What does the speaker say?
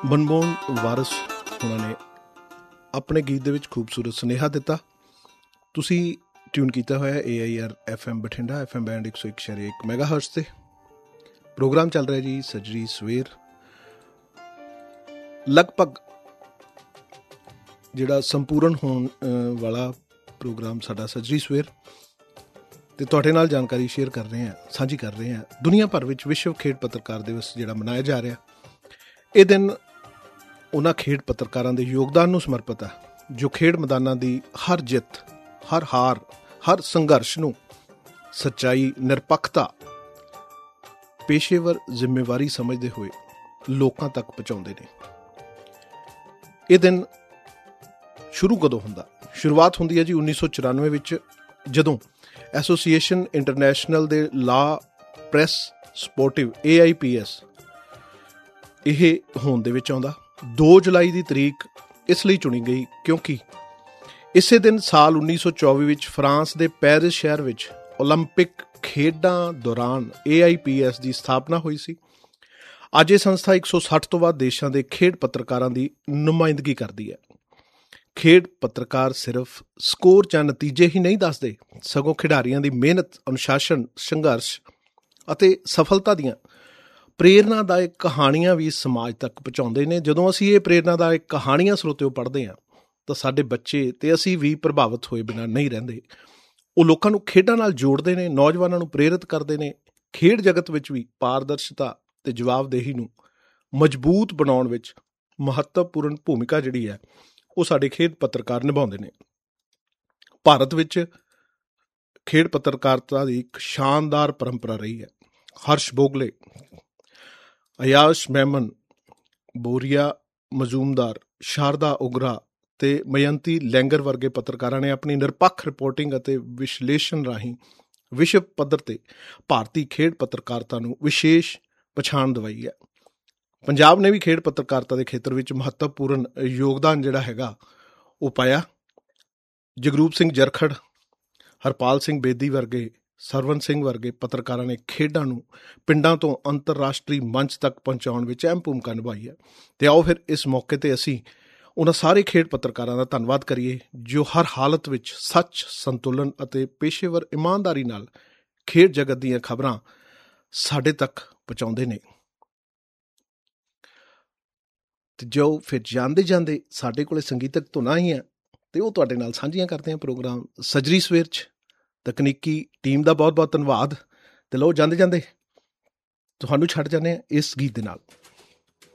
ਮਨਮੋਹਨ ਵਾਰਿਸ ਉਹਨਾਂ ਨੇ ਆਪਣੇ ਗੀਤ ਦੇ ਵਿੱਚ ਖੂਬਸੂਰਤ ਸੁਨੇਹਾ ਦਿੱਤਾ। ਤੁਸੀਂ ਟਿਊਨ ਕੀਤਾ ਹੋਇਆ AIR FM Bathinda FM band 101.1 ਮੈਗਾਹਰਟਜ਼ 'ਤੇ। ਪ੍ਰੋਗਰਾਮ ਚੱਲ ਰਿਹਾ ਜੀ ਸੱਜਰੀ ਸਵੇਰ। ਲਗਭਗ ਜਿਹੜਾ ਸੰਪੂਰਨ ਹੋਣ ਵਾਲਾ ਪ੍ਰੋਗਰਾਮ ਸਾਡਾ ਸੱਜਰੀ ਸਵੇਰ, ਅਤੇ ਤੁਹਾਡੇ ਨਾਲ ਜਾਣਕਾਰੀ ਸ਼ੇਅਰ ਕਰ ਰਹੇ ਹਾਂ, ਸਾਂਝੀ ਕਰ ਰਹੇ ਹਾਂ। ਦੁਨੀਆ ਭਰ ਵਿੱਚ ਵਿਸ਼ਵ ਖੇਡ ਪੱਤਰਕਾਰ ਦਿਵਸ ਜਿਹੜਾ ਮਨਾਇਆ ਜਾ ਰਿਹਾ, ਇਹ ਦਿਨ ਉਹਨਾਂ ਖੇਡ ਪੱਤਰਕਾਰਾਂ ਦੇ ਯੋਗਦਾਨ ਨੂੰ ਸਮਰਪਿਤ ਹੈ ਜੋ ਖੇਡ ਮੈਦਾਨਾਂ ਦੀ ਹਰ ਜਿੱਤ, ਹਰ ਹਾਰ, ਹਰ ਸੰਘਰਸ਼ ਨੂੰ ਸੱਚਾਈ, ਨਿਰਪੱਖਤਾ, ਪੇਸ਼ੇਵਰ ਜ਼ਿੰਮੇਵਾਰੀ ਸਮਝਦੇ ਹੋਏ ਲੋਕਾਂ ਤੱਕ ਪਹੁੰਚਾਉਂਦੇ ਨੇ। ਇਹ ਦਿਨ ਸ਼ੁਰੂ ਕਦੋਂ ਹੁੰਦਾ? ਸ਼ੁਰੂਆਤ ਹੁੰਦੀ ਹੈ ਜੀ 1994 ਵਿੱਚ, ਜਦੋਂ ਐਸੋਸੀਏਸ਼ਨ ਇੰਟਰਨੈਸ਼ਨਲ ਦੇ ਲਾ ਪ੍ਰੈਸ ਸਪੋਰਟਿਵ AIPS ਇਹ ਹੋਂਦ ਦੇ ਵਿੱਚ ਆਉਂਦਾ। 2 ਜੁਲਾਈ ਦੀ ਤਰੀਕ ਇਸ ਲਈ ਚੁਣੀ ਗਈ ਕਿਉਂਕਿ ਇਸੇ ਦਿਨ ਸਾਲ 1924 ਵਿੱਚ ਫਰਾਂਸ ਦੇ ਪੈਰਿਸ ਸ਼ਹਿਰ ਵਿੱਚ ਓਲੰਪਿਕ ਖੇਡਾਂ ਦੌਰਾਨ AIPS ਦੀ ਸਥਾਪਨਾ ਹੋਈ ਸੀ। ਅੱਜ ਇਹ ਸੰਸਥਾ 160 ਤੋਂ ਵੱਧ ਦੇਸ਼ਾਂ ਦੇ ਖੇਡ ਪੱਤਰਕਾਰਾਂ ਦੀ ਨੁਮਾਇੰਦਗੀ ਕਰਦੀ ਹੈ। ਖੇਡ ਪੱਤਰਕਾਰ ਸਿਰਫ ਸਕੋਰ ਜਾਂ ਨਤੀਜੇ ਹੀ ਨਹੀਂ ਦੱਸਦੇ, ਸਗੋਂ ਖਿਡਾਰੀਆਂ ਦੀ ਮਿਹਨਤ, ਅਨੁਸ਼ਾਸਨ, ਸੰਘਰਸ਼ ਅਤੇ ਸਫਲਤਾ ਦੀਆਂ ਪ੍ਰੇਰਨਾਦਾਇਕ ਕਹਾਣੀਆਂ ਵੀ ਸਮਾਜ ਤੱਕ ਪਹੁੰਚਾਉਂਦੇ ਨੇ। ਜਦੋਂ ਅਸੀਂ ਇਹ ਪ੍ਰੇਰਨਾਦਾਇਕ ਕਹਾਣੀਆਂ ਸਰੋਤਿਓ ਪੜ੍ਹਦੇ ਹਾਂ ਤਾਂ ਸਾਡੇ ਬੱਚੇ ਤੇ ਅਸੀਂ ਵੀ ਪ੍ਰਭਾਵਿਤ ਹੋਏ ਬਿਨਾਂ ਨਹੀਂ ਰਹਿੰਦੇ। ਉਹ ਲੋਕਾਂ ਨੂੰ ਖੇਡਾਂ ਨਾਲ ਜੋੜਦੇ ਨੇ, ਨੌਜਵਾਨਾਂ ਨੂੰ ਪ੍ਰੇਰਿਤ ਕਰਦੇ ਨੇ। ਖੇਡ ਜਗਤ ਵਿੱਚ ਵੀ ਪਾਰਦਰਸ਼ਤਾ ਤੇ ਜਵਾਬਦੇਹੀ ਨੂੰ ਮਜ਼ਬੂਤ ਬਣਾਉਣ ਵਿੱਚ ਮਹੱਤਵਪੂਰਨ ਭੂਮਿਕਾ ਜਿਹੜੀ ਹੈ ਉਹ ਸਾਡੇ ਖੇਡ ਪੱਤਰਕਾਰ ਨਿਭਾਉਂਦੇ ਨੇ। ਭਾਰਤ ਵਿੱਚ ਖੇਡ ਪੱਤਰਕਾਰਤਾ ਦੀ ਇੱਕ ਸ਼ਾਨਦਾਰ ਪਰੰਪਰਾ ਰਹੀ ਹੈ। ਹਰਸ਼ ਭੋਗਲੇ, ਅਯਾਸ਼ ਮੈਮਨ, ਬੋਰੀਆ ਮਜ਼ੂਮਦਾਰ, ਸ਼ਾਰਦਾ ਉਗਰਾ ਤੇ ਮਯੰਤੀ ਲੈਂਗਰ ਵਰਗੇ ਪੱਤਰਕਾਰਾਂ ਨੇ ਆਪਣੀ ਨਿਰਪੱਖ ਰਿਪੋਰਟਿੰਗ ਅਤੇ ਵਿਸ਼ਲੇਸ਼ਣ ਰਾਹੀਂ ਵਿਸ਼ਵ ਪੱਧਰ 'ਤੇ ਭਾਰਤੀ ਖੇਡ ਪੱਤਰਕਾਰਤਾ ਨੂੰ ਵਿਸ਼ੇਸ਼ ਪਛਾਣ ਦਿਵਾਈ ਹੈ। ਪੰਜਾਬ ਨੇ ਵੀ ਖੇਡ ਪੱਤਰਕਾਰਤਾ ਦੇ ਖੇਤਰ ਵਿੱਚ ਮਹੱਤਵਪੂਰਨ ਯੋਗਦਾਨ ਜਿਹੜਾ ਹੈਗਾ ਉਹ ਪਾਇਆ। ਜਗਰੂਪ ਸਿੰਘ ਜਰਖੜ, ਹਰਪਾਲ ਸਿੰਘ ਬੇਦੀ ਵਰਗੇ, ਸਰਵਨ ਸਿੰਘ ਵਰਗੇ ਪੱਤਰਕਾਰਾਂ ਨੇ ਖੇਡਾਂ ਨੂੰ ਪਿੰਡਾਂ ਤੋਂ ਅੰਤਰਰਾਸ਼ਟਰੀ ਮੰਚ ਤੱਕ ਪਹੁੰਚਾਉਣ ਵਿੱਚ ਅਹਿਮ ਭੂਮਿਕਾ ਨਿਭਾਈ ਹੈ। ਅਤੇ ਆਓ ਫਿਰ ਇਸ ਮੌਕੇ 'ਤੇ ਅਸੀਂ ਉਹਨਾਂ ਸਾਰੇ ਖੇਡ ਪੱਤਰਕਾਰਾਂ ਦਾ ਧੰਨਵਾਦ ਕਰੀਏ ਜੋ ਹਰ ਹਾਲਤ ਵਿੱਚ ਸੱਚ, ਸੰਤੁਲਨ ਅਤੇ ਪੇਸ਼ੇਵਰ ਇਮਾਨਦਾਰੀ ਨਾਲ ਖੇਡ ਜਗਤ ਦੀਆਂ ਖਬਰਾਂ ਸਾਡੇ ਤੱਕ ਪਹੁੰਚਾਉਂਦੇ ਨੇ। ਅਤੇ ਜੋ ਫਿਰ ਜਾਂਦੇ ਜਾਂਦੇ ਸਾਡੇ ਕੋਲ ਸੰਗੀਤਕ ਧੁਨਾਂ ਹੀ ਆ ਅਤੇ ਉਹ ਤੁਹਾਡੇ ਨਾਲ ਸਾਂਝੀਆਂ ਕਰਦੇ ਹਾਂ ਪ੍ਰੋਗਰਾਮ ਸੱਜਰੀ ਸਵੇਰ 'ਚ। ਤਕਨੀਕੀ ਟੀਮ ਦਾ ਬਹੁਤ ਬਹੁਤ ਧੰਨਵਾਦ। ਅਤੇ ਲਓ ਜਾਂਦੇ ਜਾਂਦੇ ਤੁਹਾਨੂੰ ਛੱਡ ਜਾਂਦੇ ਹਾਂ ਇਸ ਗੀਤ ਦੇ ਨਾਲ।